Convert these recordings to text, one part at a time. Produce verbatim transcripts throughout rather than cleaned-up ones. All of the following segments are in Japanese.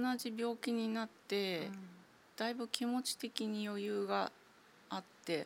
じ病気になって、 うんだいぶ気持ち的に余裕があって、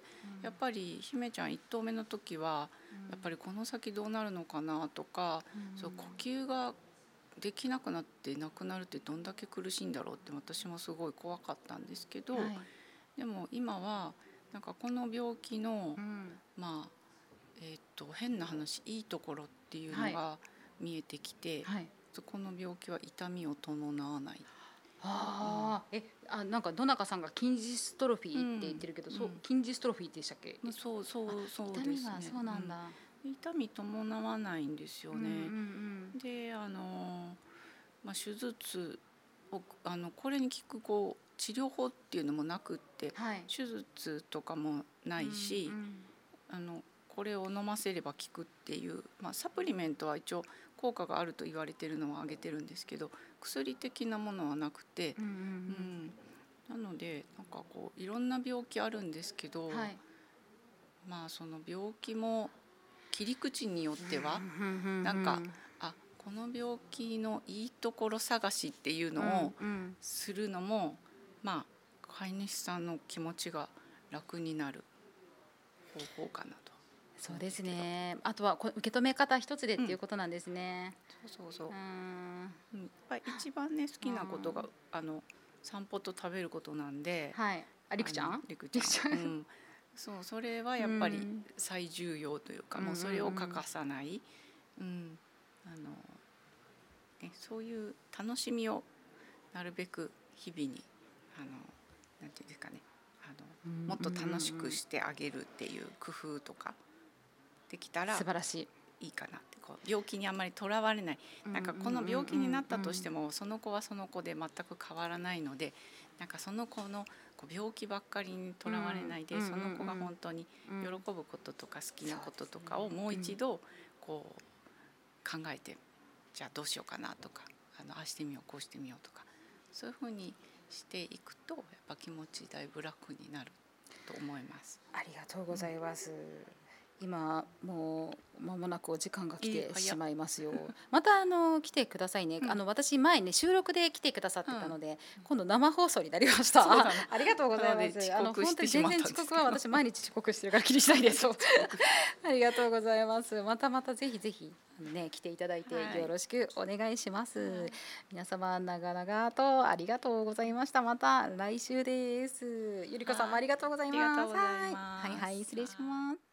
うんやっぱり姫ちゃんいっ頭目の時は、 うんやっぱりこの先どうなるのかなとか、 うんそう呼吸ができなくなって亡くなるってどんだけ苦しいんだろうって私もすごい怖かったんですけど、 はいでも今はなんかこの病気の、 うんまあえー、と変な話いいところっていうのが見えてきて、 はいこの病気は痛みを伴わない。 あーえあなんか野中さんが筋ジストロフィーって言ってるけど、 うんそう筋ジストロフィーでしたっけ？ まあそうそうそう痛ですね。 みがそうなんだ。 うん痛み伴わないんですようんうんね。であの、まあ、手術をあのこれに効くこう治療法っていうのもなくって、 はい、 手術とかもないし、 うんあのこれを飲ませれば効くっていう、まあ、サプリメントは一応効果があると言われてるのは挙げてるんですけど、薬的なものはなくて、 うんうんうんなのでなんかこういろんな病気あるんですけど、 うんはい、 まあその病気も切り口によってはうんうんうんなんかあこの病気のいいところ探しっていうのをうんうんするのも、まあ飼い主さんの気持ちが楽になる方法かなと。 そうですね。あとはこ受け止め方一つでっていうことなんですね。 そうそうそううーんうんやっぱり一番ね好きなことがあの散歩と食べることなんで、 はいありくちゃあのんりくちゃんりくちゃんうんそうそれはやっぱり最重要というか、 うんもうそれを欠かさない、うんあのね、そういう楽しみをなるべく日々にあのなんていうんですかねあのもっと楽しくしてあげるっていう工夫とかできたら素晴らしい。 いいかなってこう病気にあんまりとらわれない、なんかこの病気になったとしてもその子はその子で全く変わらないので、なんかその子のこう病気ばっかりにとらわれないで、その子が本当に喜ぶこととか好きなこととかをもう一度こう考えて、じゃあどうしようかなとかあのああしてみようこうしてみようとかそういうふうにしていくとやっぱ気持ちだいぶ楽になると思います。 ありがとうございます。今もう間もなくお時間が来てしまいますよ。またあの来てくださいね。あの私前ね収録で来てくださってたので、今度生放送になりました。ありがとうございます。あの本当に全然遅刻は私毎日遅刻してるから気にしないです。ありがとうございます。またまたぜひぜひあのね来ていただいてよろしくお願いします。皆様長々とありがとうございました。また来週です。ゆりこさんもありがとうございます。はいはい失礼します。